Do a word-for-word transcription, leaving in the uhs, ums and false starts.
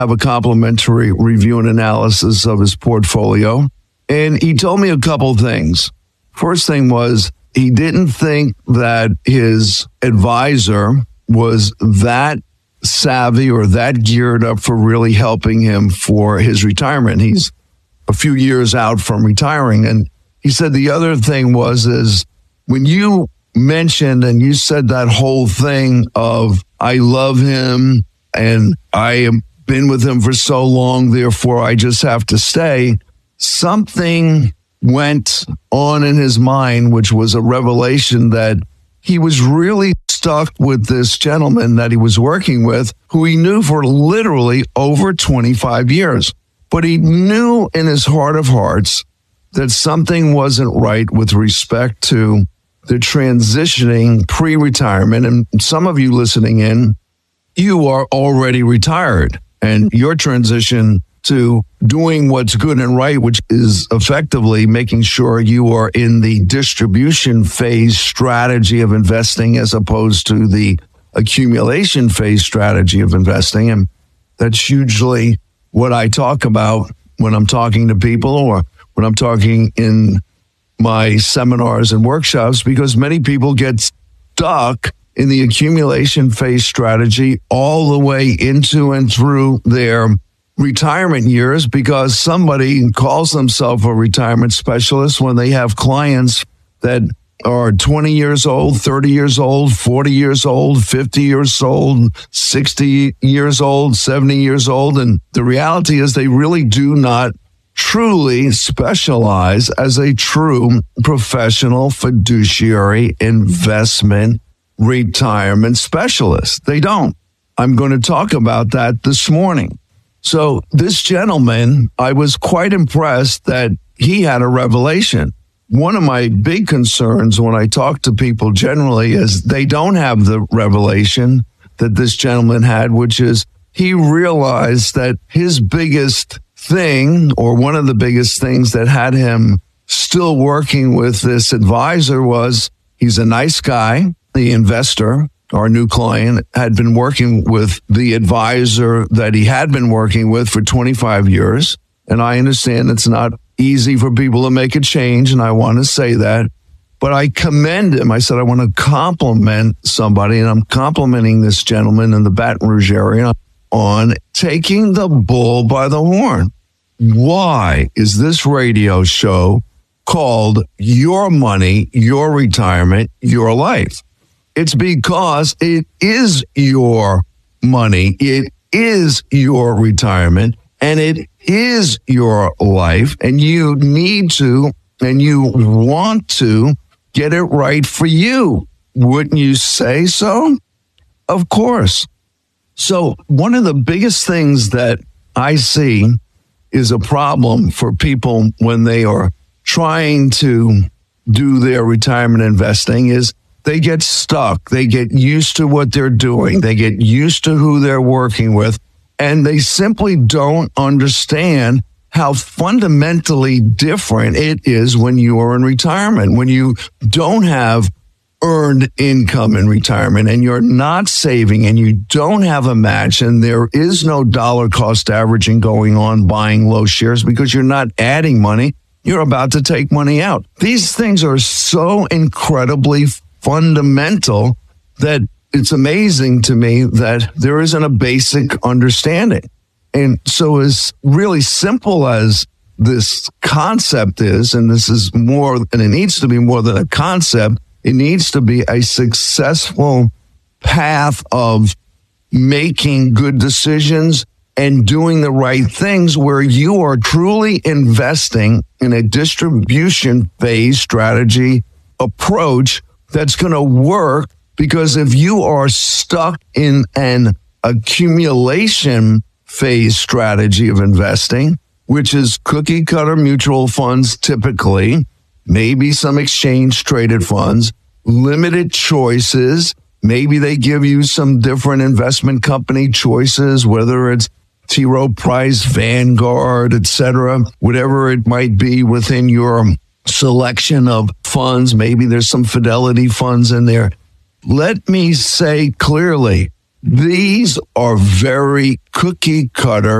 have a complimentary review and analysis of his portfolio. And he told me a couple things. First thing was he didn't think that his advisor was that savvy or that geared up for really helping him for his retirement. He's a few years out from retiring. And he said the other thing was, is when you mentioned and you said that whole thing of, I love him and I have been with him for so long, therefore I just have to stay, something went on in his mind, which was a revelation that he was really stuck with this gentleman that he was working with, who he knew for literally over twenty-five years. But he knew in his heart of hearts that something wasn't right with respect to the transitioning pre-retirement. And some of you listening in, you are already retired, and your transition to doing what's good and right, which is effectively making sure you are in the distribution phase strategy of investing as opposed to the accumulation phase strategy of investing. And that's usually what I talk about when I'm talking to people or when I'm talking in my seminars and workshops, because many people get stuck in the accumulation phase strategy all the way into and through their retirement years because somebody calls themselves a retirement specialist when they have clients that are twenty years old, thirty years old, forty years old, fifty years old, sixty years old, seventy years old. And the reality is they really do not truly specialize as a true professional fiduciary investment retirement specialist. They don't. I'm going to talk about that this morning. So this gentleman, I was quite impressed that he had a revelation. One of my big concerns when I talk to people generally is they don't have the revelation that this gentleman had, which is he realized that his biggest thing, or one of the biggest things that had him still working with this advisor, was he's a nice guy. The investor, our new client, had been working with the advisor that he had been working with for twenty-five years. And I understand it's not easy for people to make a change, and I want to say that. But I commend him. I said, I want to compliment somebody, and I'm complimenting this gentleman in the Baton Rouge area on taking the bull by the horn. Why is this radio show called Your Money, Your Retirement, Your Life? It's because it is your money, it is your retirement, and it is your life, and you need to, and you want to get it right for you. Wouldn't you say so? Of course. So one of the biggest things that I see is a problem for people when they are trying to do their retirement investing is they get stuck. They get used to what they're doing. They get used to who they're working with, and they simply don't understand how fundamentally different it is when you are in retirement, when you don't have earned income in retirement and you're not saving and you don't have a match and there is no dollar cost averaging going on buying low shares because you're not adding money. You're about to take money out. These things are so incredibly fundamental that it's amazing to me that there isn't a basic understanding. And so as really simple as this concept is, and this is more, and it needs to be more than a concept, it needs to be a successful path of making good decisions and doing the right things where you are truly investing in a distribution phase strategy approach that's going to work. Because if you are stuck in an accumulation phase strategy of investing, which is cookie cutter mutual funds typically, maybe some exchange traded funds, limited choices, maybe they give you some different investment company choices, whether it's T. Rowe Price, Vanguard, et cetera, whatever it might be within your selection of funds. Maybe there's some Fidelity funds in there. Let me say clearly, These are very cookie cutter